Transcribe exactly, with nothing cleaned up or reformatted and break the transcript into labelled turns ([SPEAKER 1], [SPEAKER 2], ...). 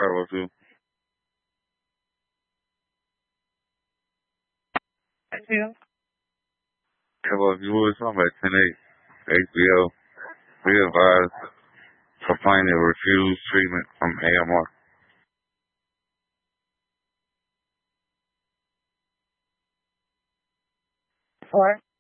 [SPEAKER 1] about you?
[SPEAKER 2] Thank you.
[SPEAKER 1] How about you? We were talking about ten eight. H B O. We advised complaint and refuse treatment from A M R.
[SPEAKER 2] What?